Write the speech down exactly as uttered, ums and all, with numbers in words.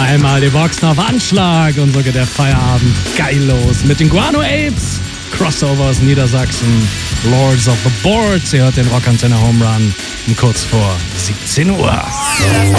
Einmal die Boxen auf Anschlag und so geht der Feierabend geil los mit den Guano Apes, Crossover aus Niedersachsen, Lords of the Boards. Ihr hört den Rockantenne Home Run um kurz vor siebzehn Uhr.